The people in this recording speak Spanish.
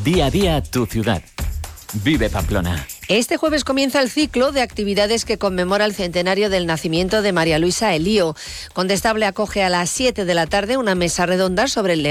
Día a día tu ciudad. Vive Pamplona. Este jueves comienza el ciclo de actividades que conmemora el centenario del nacimiento de María Luisa Elío. Condestable acoge a las 7 de la tarde una mesa redonda sobre el